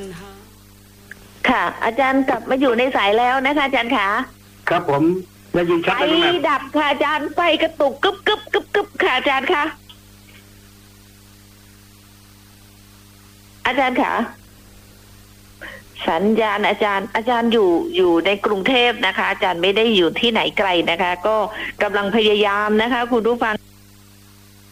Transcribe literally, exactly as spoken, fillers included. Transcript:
ค่ะ อาจารย์กลับมาอยู่ในสายแล้วนะคะอาจารย์คะครับผมได้ยินชัดไฟเลยครับดับค่ะอาจารย์ไฟกระตุกกึบกึบกึบกึบค่ะอาจารย์คะอาจารย์คะสัญญาณอาจารย์อาจารย์อยู่อยู่ในกรุงเทพนะคะอาจารย์ไม่ได้อยู่ที่ไหนไกลนะคะก็กำลังพยายามนะคะคุณผู้ฟัง